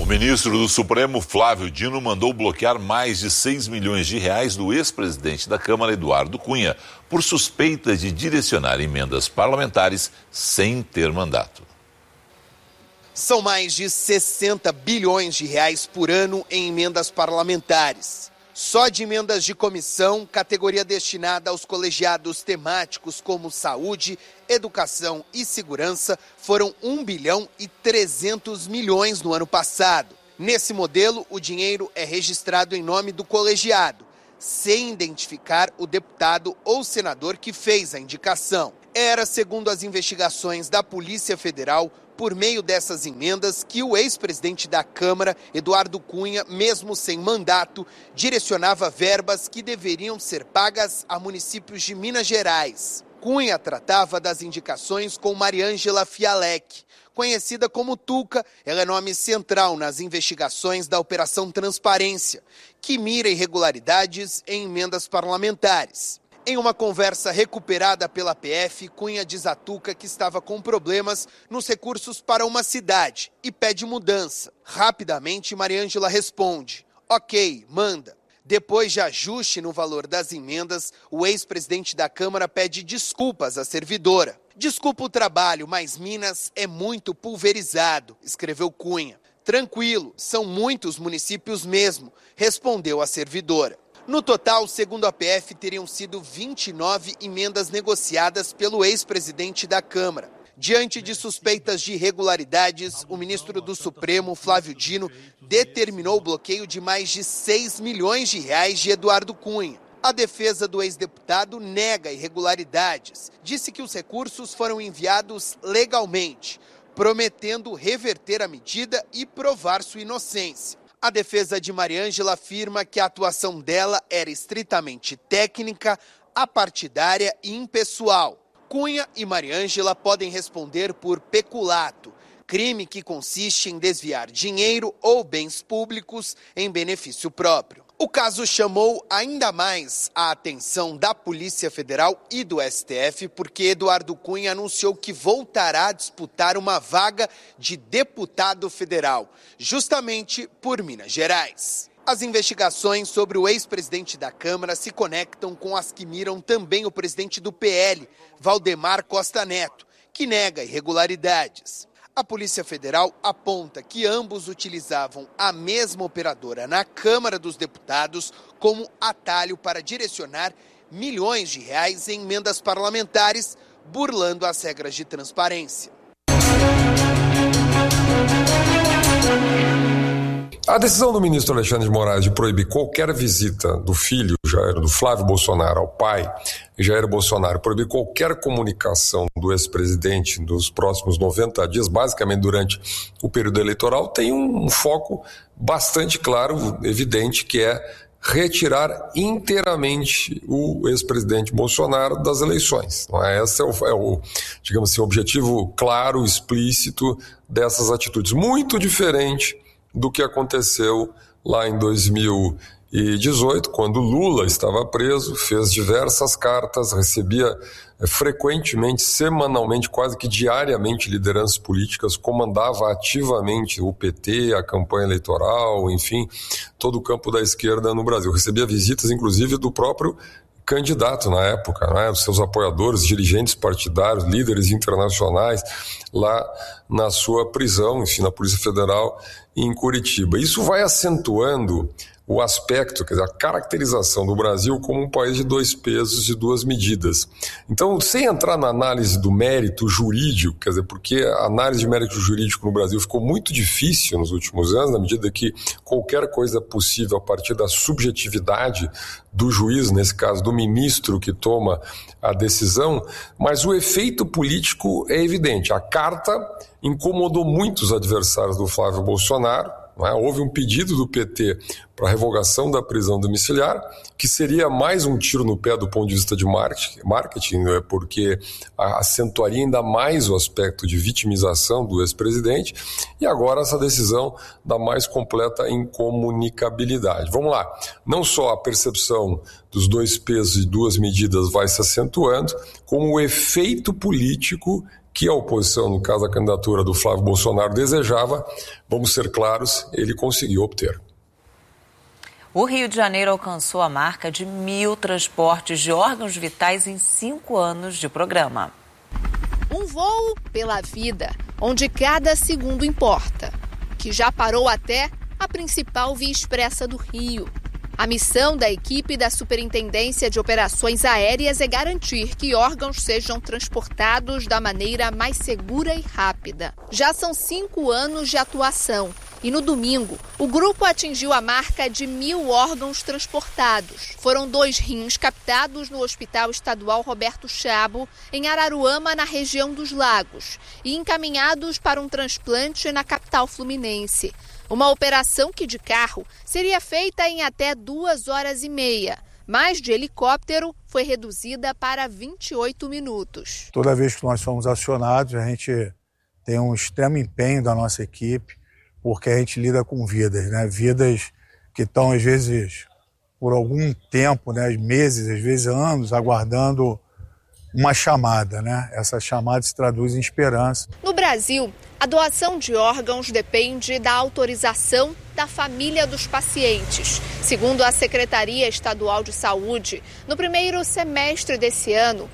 O ministro do Supremo, Flávio Dino, mandou bloquear mais de 6 milhões de reais do ex-presidente da Câmara, Eduardo Cunha, por suspeitas de direcionar emendas parlamentares sem ter mandato. São mais de 60 bilhões de reais por ano em emendas parlamentares. Só de emendas de comissão, categoria destinada aos colegiados temáticos como saúde, educação e segurança, foram 1 bilhão e 300 milhões no ano passado. Nesse modelo, o dinheiro é registrado em nome do colegiado, sem identificar o deputado ou senador que fez a indicação. Era, segundo as investigações da Polícia Federal, por meio dessas emendas que o ex-presidente da Câmara, Eduardo Cunha, mesmo sem mandato, direcionava verbas que deveriam ser pagas a municípios de Minas Gerais. Cunha tratava das indicações com Mariângela Fialec. Conhecida como Tuca, ela é nome central nas investigações da Operação Transparência, que mira irregularidades em emendas parlamentares. Em uma conversa recuperada pela PF, Cunha diz a Tuca que estava com problemas nos recursos para uma cidade e pede mudança. Rapidamente, Mariângela responde: ok, manda. Depois de ajuste no valor das emendas, o ex-presidente da Câmara pede desculpas à servidora. Desculpa o trabalho, mas Minas é muito pulverizado, escreveu Cunha. Tranquilo, são muitos municípios mesmo, respondeu a servidora. No total, segundo a PF, teriam sido 29 emendas negociadas pelo ex-presidente da Câmara. Diante de suspeitas de irregularidades, o ministro do Supremo, Flávio Dino, determinou o bloqueio de mais de 6 milhões de reais de Eduardo Cunha. A defesa do ex-deputado nega irregularidades. Disse que os recursos foram enviados legalmente, prometendo reverter a medida e provar sua inocência. A defesa de Mariângela afirma que a atuação dela era estritamente técnica, apartidária e impessoal. Cunha e Mariângela podem responder por peculato, crime que consiste em desviar dinheiro ou bens públicos em benefício próprio. O caso chamou ainda mais a atenção da Polícia Federal e do STF porque Eduardo Cunha anunciou que voltará a disputar uma vaga de deputado federal, justamente por Minas Gerais. As investigações sobre o ex-presidente da Câmara se conectam com as que miram também o presidente do PL, Valdemar Costa Neto, que nega irregularidades. A Polícia Federal aponta que ambos utilizavam a mesma operadora na Câmara dos Deputados como atalho para direcionar milhões de reais em emendas parlamentares, burlando as regras de transparência. A decisão do ministro Alexandre de Moraes de proibir qualquer visita do filho, do Flávio Bolsonaro, ao pai, Jair Bolsonaro, proibir qualquer comunicação do ex-presidente nos próximos 90 dias, basicamente durante o período eleitoral, tem um foco bastante claro, evidente, que é retirar inteiramente o ex-presidente Bolsonaro das eleições. Esse é o, digamos assim, objetivo claro, explícito dessas atitudes. Muito diferente do que aconteceu lá em 2018, quando Lula estava preso, fez diversas cartas, recebia frequentemente, semanalmente, quase que diariamente lideranças políticas, comandava ativamente o PT, a campanha eleitoral, enfim, todo o campo da esquerda no Brasil. Recebia visitas, inclusive, do próprio candidato na época, né, os seus apoiadores, dirigentes partidários, líderes internacionais, lá na sua prisão, enfim, na Polícia Federal em Curitiba. Isso vai acentuando o aspecto, quer dizer, a caracterização do Brasil como um país de dois pesos e duas medidas. Então, sem entrar na análise do mérito jurídico, quer dizer, porque a análise de mérito jurídico no Brasil ficou muito difícil nos últimos anos, na medida que qualquer coisa é possível a partir da subjetividade do juiz, nesse caso do ministro que toma a decisão, mas o efeito político é evidente. A carta incomodou muitos adversários do Flávio Bolsonaro. Houve um pedido do PT para a revogação da prisão domiciliar, que seria mais um tiro no pé do ponto de vista de marketing, porque acentuaria ainda mais o aspecto de vitimização do ex-presidente, e agora essa decisão da mais completa incomunicabilidade. Vamos lá, não só a percepção dos dois pesos e duas medidas vai se acentuando, como o efeito político que a oposição, no caso da candidatura do Flávio Bolsonaro, desejava, vamos ser claros, ele conseguiu obter. O Rio de Janeiro alcançou a marca de 1.000 transportes de órgãos vitais em 5 anos de programa. Um voo pela vida, onde cada segundo importa, que já parou até a principal via expressa do Rio. A missão da equipe da Superintendência de Operações Aéreas é garantir que órgãos sejam transportados da maneira mais segura e rápida. Já são 5 anos de atuação e no domingo o grupo atingiu a marca de 1.000 órgãos transportados. Foram 2 rins captados no Hospital Estadual Roberto Chabo, em Araruama, na região dos Lagos, e encaminhados para um transplante na capital fluminense. Uma operação que de carro seria feita em até 2 horas e meia, mas de helicóptero foi reduzida para 28 minutos. Toda vez que nós somos acionados, a gente tem um extremo empenho da nossa equipe, porque a gente lida com vidas, né? Vidas que estão, às vezes, por algum tempo, né? Meses, às vezes anos, aguardando uma chamada, né? Essa chamada se traduz em esperança. No Brasil, a doação de órgãos depende da autorização da família dos pacientes. Segundo a Secretaria Estadual de Saúde, no primeiro semestre desse ano,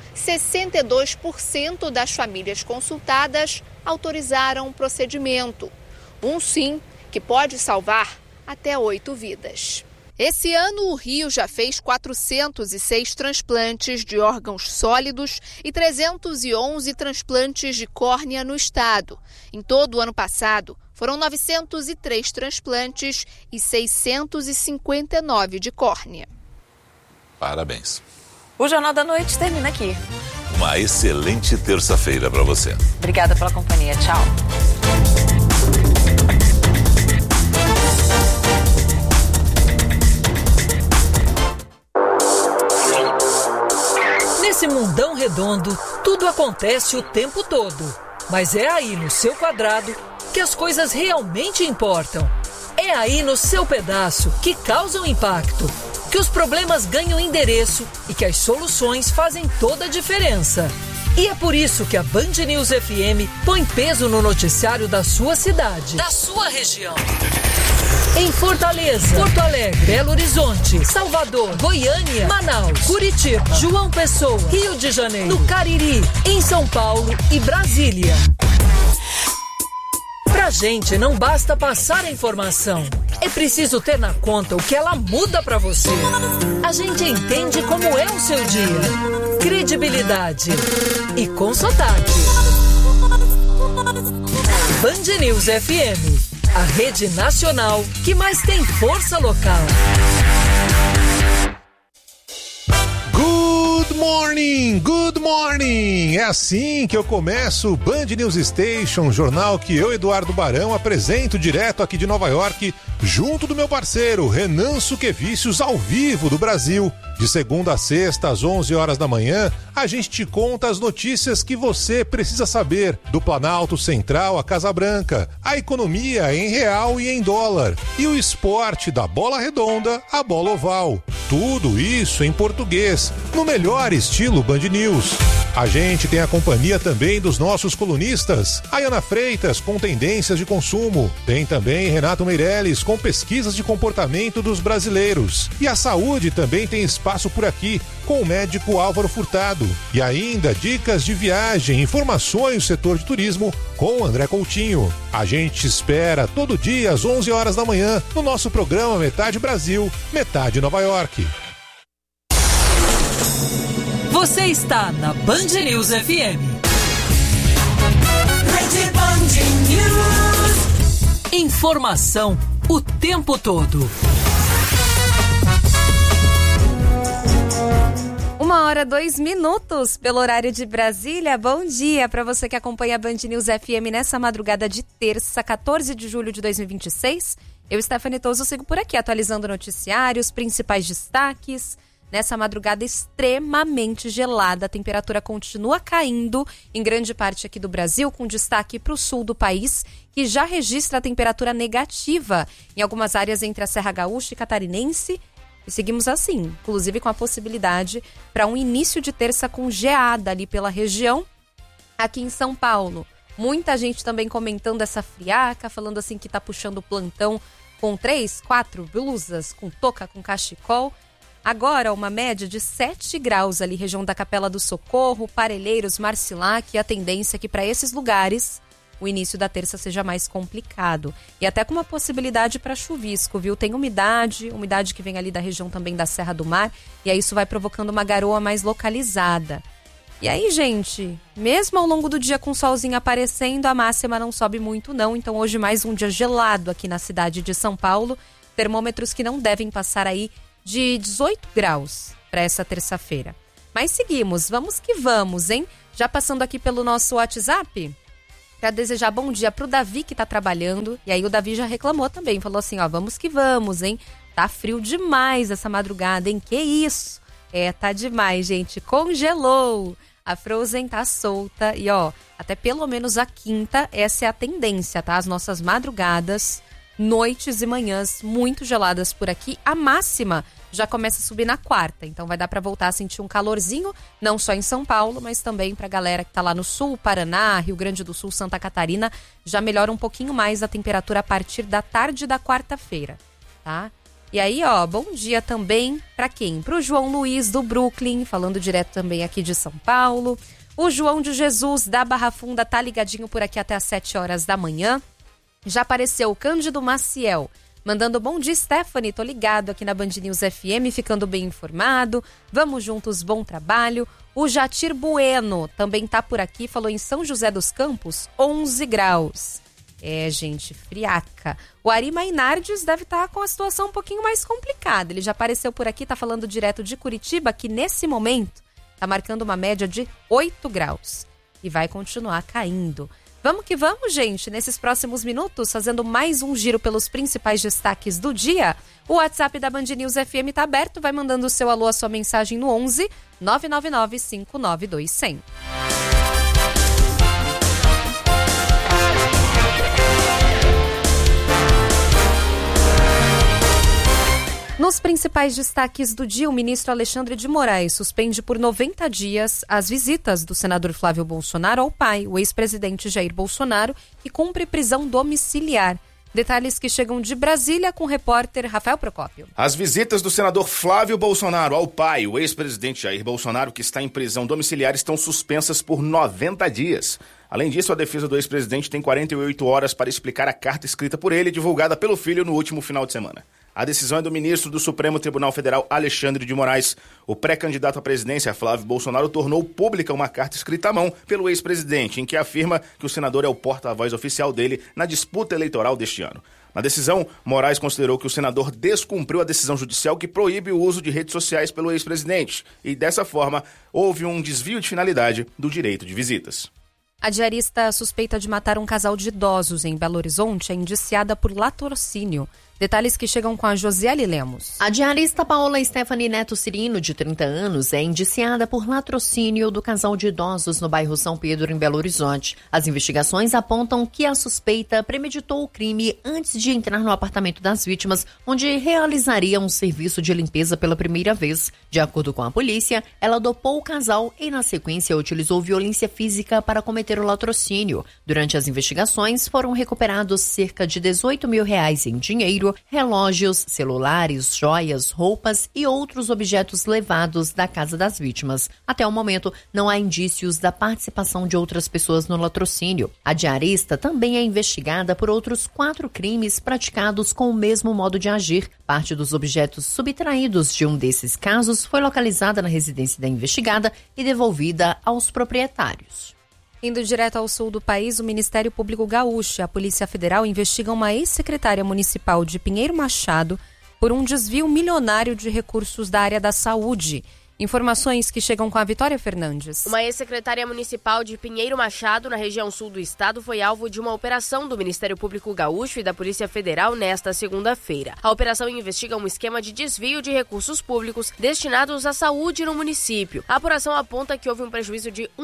62% das famílias consultadas autorizaram o procedimento. Um sim que pode salvar até 8 vidas. Esse ano, o Rio já fez 406 transplantes de órgãos sólidos e 311 transplantes de córnea no estado. Em todo o ano passado, foram 903 transplantes e 659 de córnea. Parabéns. O Jornal da Noite termina aqui. Uma excelente terça-feira para você. Obrigada pela companhia. Tchau. Nesse mundão redondo, tudo acontece o tempo todo. Mas é aí no seu quadrado que as coisas realmente importam. É aí no seu pedaço que causam impacto, que os problemas ganham endereço e que as soluções fazem toda a diferença. E é por isso que a Band News FM põe peso no noticiário da sua cidade, da sua região. Em Fortaleza, Porto Alegre, Belo Horizonte, Salvador, Goiânia, Manaus, Curitiba, João Pessoa, Rio de Janeiro, no Cariri, em São Paulo e Brasília. Pra gente não basta passar a informação, é preciso ter na conta o que ela muda pra você. A gente entende como é o seu dia. Credibilidade e com sotaque. Band News FM. A rede nacional que mais tem força local. Good morning, good morning! É assim que eu começo o Band News Station, jornal que eu, Eduardo Barão, apresento direto aqui de Nova York, junto do meu parceiro Renan Suquevicius, ao vivo do Brasil. De segunda a sexta, às 11 horas da manhã, a gente te conta as notícias que você precisa saber do Planalto Central à Casa Branca, a economia em real e em dólar, e o esporte da bola redonda à bola oval. Tudo isso em português, no melhor estilo Band News. A gente tem a companhia também dos nossos colunistas, Ayana Freitas com tendências de consumo, tem também Renato Meirelles com pesquisas de comportamento dos brasileiros. E a saúde também tem espaço por aqui, com o médico Álvaro Furtado. E ainda dicas de viagem, informações do setor de turismo com o André Coutinho. A gente espera todo dia às 11 horas da manhã no nosso programa Metade Brasil, Metade Nova York. Você está na Band News FM. Rede Band News. Informação o tempo todo. 1h02 pelo horário de Brasília. Bom dia para você que acompanha a Band News FM nessa madrugada de terça, 14 de julho de 2026. Eu, Stephanie Touso, sigo por aqui atualizando noticiários, principais destaques. Nessa madrugada extremamente gelada, a temperatura continua caindo em grande parte aqui do Brasil, com destaque para o sul do país, que já registra a temperatura negativa em algumas áreas entre a Serra Gaúcha e Catarinense. E seguimos assim, inclusive com a possibilidade para um início de terça com geada ali pela região. aqui em São Paulo. Muita gente também comentando essa friaca, falando assim que tá puxando o plantão com 3, 4 blusas, com touca, com cachecol. Agora, uma média de 7 graus ali, região da Capela do Socorro, Parelheiros, Marcilac, e a tendência é que para esses lugares o início da terça seja mais complicado. E até com uma possibilidade para chuvisco, viu? Tem umidade que vem ali da região também da Serra do Mar, e aí isso vai provocando uma garoa mais localizada. E aí, gente, mesmo ao longo do dia com o solzinho aparecendo, a máxima não sobe muito não. Então hoje mais um dia gelado aqui na cidade de São Paulo. Termômetros que não devem passar aí de 18 graus para essa terça-feira. Mas seguimos, vamos que vamos, hein? Já passando aqui pelo nosso WhatsApp, para desejar bom dia pro Davi que tá trabalhando. E aí o Davi já reclamou também, falou assim, ó, vamos que vamos, hein? Tá frio demais essa madrugada, hein? Que isso? Tá demais, gente. Congelou. A Frozen tá solta e, ó, até pelo menos a quinta, essa é a tendência, tá? As nossas madrugadas, noites e manhãs muito geladas por aqui. A máxima já começa a subir na quarta, então vai dar pra voltar a sentir um calorzinho, não só em São Paulo, mas também pra galera que tá lá no sul, Paraná, Rio Grande do Sul, Santa Catarina, já melhora um pouquinho mais a temperatura a partir da tarde da quarta-feira, tá? E aí, ó, bom dia também pra quem? Pro João Luiz do Brooklyn, falando direto também aqui de São Paulo. O João de Jesus da Barra Funda tá ligadinho por aqui até às 7 horas da manhã. Já apareceu o Cândido Maciel, mandando bom dia, Stephanie, tô ligado aqui na Band News FM, ficando bem informado. Vamos juntos, bom trabalho. O Jatir Bueno também tá por aqui, falou em São José dos Campos, 11 graus. Gente, friaca. O Ari Mainardes deve estar com a situação um pouquinho mais complicada. Ele já apareceu por aqui, tá falando direto de Curitiba, que nesse momento tá marcando uma média de 8 graus. E vai continuar caindo. Vamos que vamos, gente. Nesses próximos minutos, fazendo mais um giro pelos principais destaques do dia. O WhatsApp da Band News FM tá aberto. Vai mandando o seu alô, a sua mensagem no 11 999 592 100. Nos principais destaques do dia, o ministro Alexandre de Moraes suspende por 90 dias as visitas do senador Flávio Bolsonaro ao pai, o ex-presidente Jair Bolsonaro, que cumpre prisão domiciliar. Detalhes que chegam de Brasília com o repórter Rafael Procópio. As visitas do senador Flávio Bolsonaro ao pai, o ex-presidente Jair Bolsonaro, que está em prisão domiciliar, estão suspensas por 90 dias. Além disso, a defesa do ex-presidente tem 48 horas para explicar a carta escrita por ele, divulgada pelo filho no último final de semana. A decisão é do ministro do Supremo Tribunal Federal, Alexandre de Moraes. O pré-candidato à presidência, Flávio Bolsonaro, tornou pública uma carta escrita à mão pelo ex-presidente, em que afirma que o senador é o porta-voz oficial dele na disputa eleitoral deste ano. Na decisão, Moraes considerou que o senador descumpriu a decisão judicial que proíbe o uso de redes sociais pelo ex-presidente e, dessa forma, houve um desvio de finalidade do direito de visitas. A diarista suspeita de matar um casal de idosos em Belo Horizonte é indiciada por latrocínio. Detalhes que chegam com a Josiele Lemos. A diarista Paola Stephanie Neto Cirino, de 30 anos, é indiciada por latrocínio do casal de idosos no bairro São Pedro, em Belo Horizonte. As investigações apontam que a suspeita premeditou o crime antes de entrar no apartamento das vítimas, onde realizaria um serviço de limpeza pela primeira vez. De acordo com a polícia, ela dopou o casal e, na sequência, utilizou violência física para cometer o latrocínio. Durante as investigações, foram recuperados cerca de R$18 mil em dinheiro, relógios, celulares, joias, roupas e outros objetos levados da casa das vítimas. Até o momento, não há indícios da participação de outras pessoas no latrocínio. A diarista também é investigada por outros 4 crimes praticados com o mesmo modo de agir. Parte dos objetos subtraídos de um desses casos foi localizada na residência da investigada e devolvida aos proprietários. Indo direto ao sul do país, o Ministério Público Gaúcho e a Polícia Federal investigam uma ex-secretária municipal de Pinheiro Machado por um desvio milionário de recursos da área da saúde. Informações que chegam com a Vitória Fernandes. Uma ex-secretária municipal de Pinheiro Machado, na região sul do estado, foi alvo de uma operação do Ministério Público Gaúcho e da Polícia Federal nesta segunda-feira. A operação investiga um esquema de desvio de recursos públicos destinados à saúde no município. A apuração aponta que houve um prejuízo de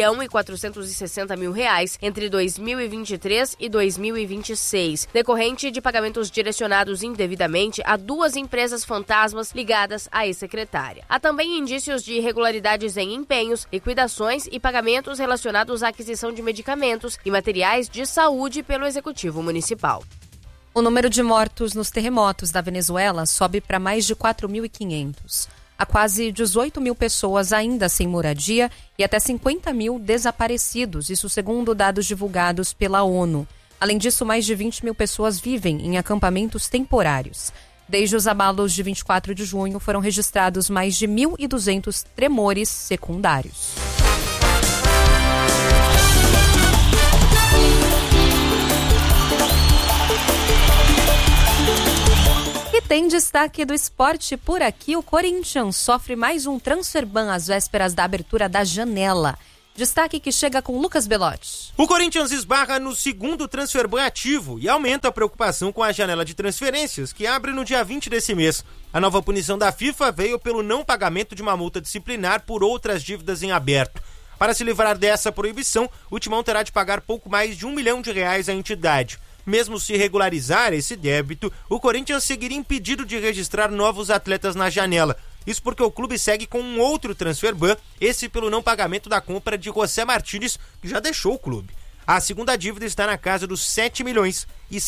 R$1.460.000 entre 2023 e 2026, decorrente de pagamentos direcionados indevidamente a 2 empresas fantasmas ligadas à ex-secretária. Há também indícios indícios de irregularidades em empenhos, liquidações e pagamentos relacionados à aquisição de medicamentos e materiais de saúde pelo Executivo Municipal. O número de mortos nos terremotos da Venezuela sobe para mais de 4.500. Há quase 18 mil pessoas ainda sem moradia e até 50 mil desaparecidos, isso segundo dados divulgados pela ONU. Além disso, mais de 20 mil pessoas vivem em acampamentos temporários. Desde os abalos de 24 de junho, foram registrados mais de 1.200 tremores secundários. E tem destaque do esporte por aqui. O Corinthians sofre mais um transfer ban às vésperas da abertura da janela. Destaque que chega com Lucas Belotti. O Corinthians esbarra no segundo transfer ban ativo e aumenta a preocupação com a janela de transferências, que abre no dia 20 desse mês. A nova punição da FIFA veio pelo não pagamento de uma multa disciplinar por outras dívidas em aberto. Para se livrar dessa proibição, o Timão terá de pagar pouco mais de R$1 milhão à entidade. Mesmo se regularizar esse débito, o Corinthians seguiria impedido de registrar novos atletas na janela. Isso porque o clube segue com um outro transfer ban, esse pelo não pagamento da compra de José Martínez, que já deixou o clube. A segunda dívida está na casa dos R$7,7 milhões.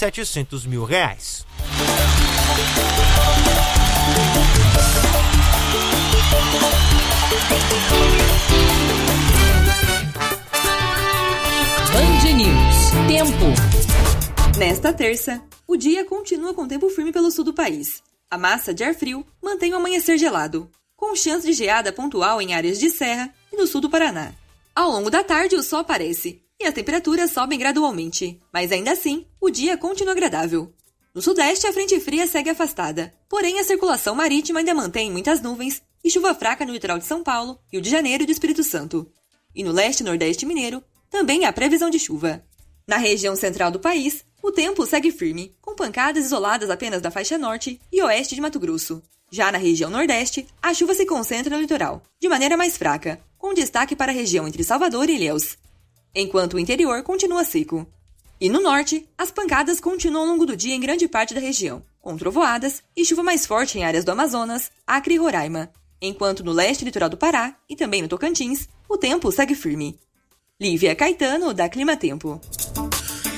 Band News. Tempo. Nesta terça, o dia continua com tempo firme pelo sul do país. A massa de ar frio mantém o amanhecer gelado, com chance de geada pontual em áreas de serra e no sul do Paraná. Ao longo da tarde, o sol aparece e as temperaturas sobem gradualmente, mas ainda assim, o dia continua agradável. No sudeste, a frente fria segue afastada, porém a circulação marítima ainda mantém muitas nuvens e chuva fraca no litoral de São Paulo, Rio de Janeiro e do Espírito Santo. E no leste e nordeste mineiro, também há previsão de chuva. Na região central do país, o tempo segue firme, com pancadas isoladas apenas da faixa norte e oeste de Mato Grosso. Já na região nordeste, a chuva se concentra no litoral, de maneira mais fraca, com destaque para a região entre Salvador e Ilhéus, enquanto o interior continua seco. E no norte, as pancadas continuam ao longo do dia em grande parte da região, com trovoadas e chuva mais forte em áreas do Amazonas, Acre e Roraima, enquanto no leste e litoral do Pará e também no Tocantins, o tempo segue firme. Lívia Caetano, da Clima Tempo.